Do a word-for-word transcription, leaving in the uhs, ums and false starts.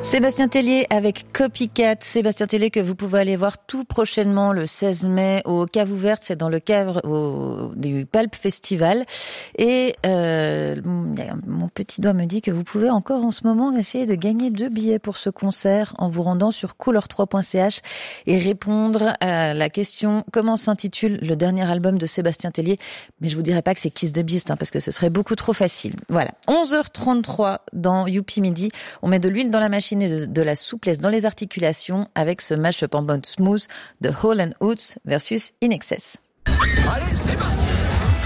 Sébastien Tellier avec Copycat. Sébastien Tellier que vous pouvez aller voir tout prochainement le seize mai au Cave Ouverte, c'est dans le cadre au, du Pulp Festival. Et euh, mon petit doigt me dit que vous pouvez encore en ce moment essayer de gagner deux billets pour ce concert en vous rendant sur couleur trois point c h et répondre à la question comment s'intitule le dernier album de Sébastien Tellier. Mais je vous dirai pas que c'est Kiss the Beast hein, parce que ce serait beaucoup trop facile. Voilà, onze heures trente-trois dans Youpi Midi. On met de l'huile dans la machine et de, de la souplesse dans les articulations avec ce mash-up en mode smooth de Hall and Oates versus In Excess. Allez, c'est parti!